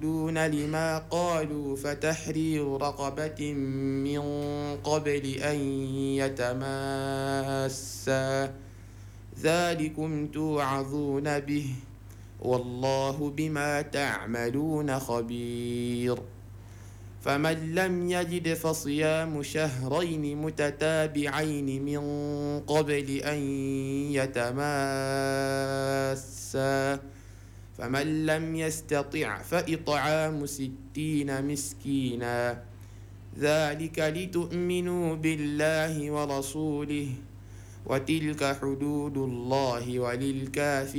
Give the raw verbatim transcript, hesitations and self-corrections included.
دون لما قالوا فتحرير رقبة من قبل أن يتماسا ذلكم توعظون به والله بما تعملون خبير. فمن لم يجد فصيام شهرين متتابعين من قبل أن يتماسا فمن لم يستطع فإطعام ستين مسكينا ذلك لتؤمنوا بالله ورسوله وتلك حدود الله وللكافرين